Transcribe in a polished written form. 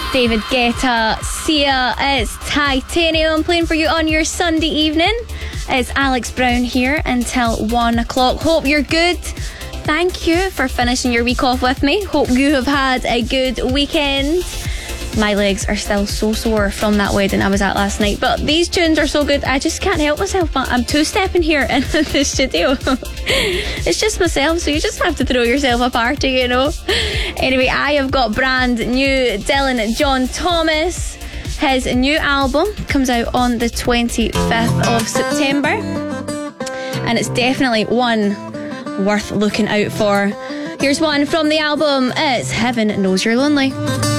David Guetta, Sia, it's Titanium playing for you on your Sunday evening. It's Alex Brown here until 1 o'clock. Hope you're good. Thank you for finishing your week off with me. Hope you have had a good weekend. My legs are still so sore from that wedding I was at last night, but these tunes are so good I just can't help myself. I'm two-stepping here in the studio. It's just myself, so you just have to throw yourself a party, you know. Anyway, I have got brand new Dylan John Thomas. His new album comes out on the 25th of September, and it's definitely one worth looking out for. Here's one from the album. It's Heaven Knows You're Lonely.